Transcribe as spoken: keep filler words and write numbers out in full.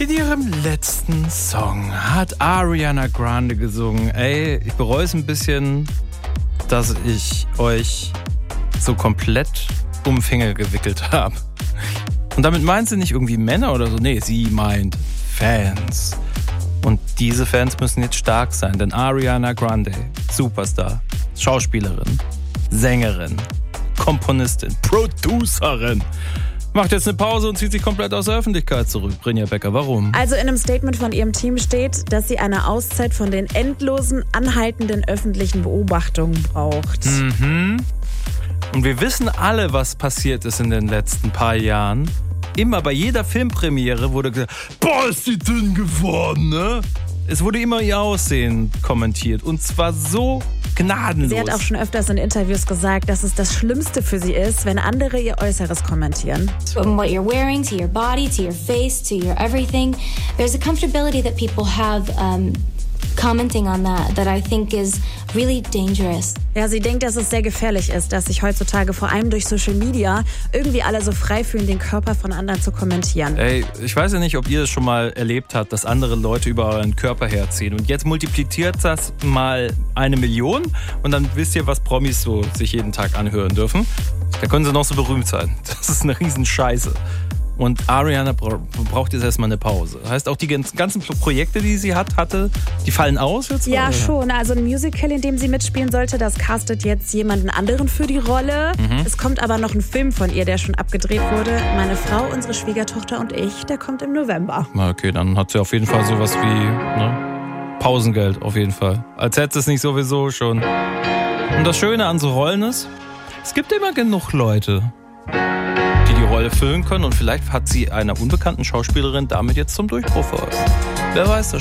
In ihrem letzten Song hat Ariana Grande gesungen. Ey, ich bereue es ein bisschen, dass ich euch so komplett um den Finger gewickelt habe. Und damit meint sie nicht irgendwie Männer oder so. Nee, sie meint Fans. Und diese Fans müssen jetzt stark sein, denn Ariana Grande, Superstar, Schauspielerin, Sängerin, Komponistin, Producerin, macht jetzt eine Pause und zieht sich komplett aus der Öffentlichkeit zurück. Brinja Becker, warum? Also in einem Statement von ihrem Team steht, dass sie eine Auszeit von den endlosen, anhaltenden öffentlichen Beobachtungen braucht. Mhm. Und wir wissen alle, was passiert ist in den letzten paar Jahren. Immer bei jeder Filmpremiere wurde gesagt, boah, ist die dünn geworden, ne? Es wurde immer ihr Aussehen kommentiert und zwar so gnadenlos. Sie hat auch schon öfters in Interviews gesagt, dass es das Schlimmste für sie ist, wenn andere ihr Äußeres kommentieren. From what you're wearing to your body, to your face, to your everything, there's a comfortability that people have um, commenting on that that I think is really dangerous. Ja, sie denkt, dass es sehr gefährlich ist, dass sich heutzutage vor allem durch Social Media irgendwie alle so frei fühlen, den Körper von anderen zu kommentieren. Ey, ich weiß ja nicht, ob ihr das schon mal erlebt habt, dass andere Leute über euren Körper herziehen. Und jetzt multipliziert das mal eine Million und dann wisst ihr, was Promis so sich jeden Tag anhören dürfen. Da können sie noch so berühmt sein. Das ist eine Riesenscheiße. Und Ariana braucht jetzt erstmal eine Pause. Heißt, auch die ganzen Projekte, die sie hat, hatte, die fallen aus jetzt? Ja, oder? schon. Also ein Musical, in dem sie mitspielen sollte, das castet jetzt jemanden anderen für die Rolle. Mhm. Es kommt aber noch ein Film von ihr, der schon abgedreht wurde. Meine Frau, unsere Schwiegertochter und ich, der kommt im November. Okay, dann hat sie auf jeden Fall sowas wie ne? Pausengeld, auf jeden Fall. Als hätte es nicht sowieso schon. Und das Schöne an so Rollen ist, es gibt immer genug Leute, die die Rolle füllen können und vielleicht hat sie einer unbekannten Schauspielerin damit jetzt zum Durchbruch verholfen. Wer weiß das schon.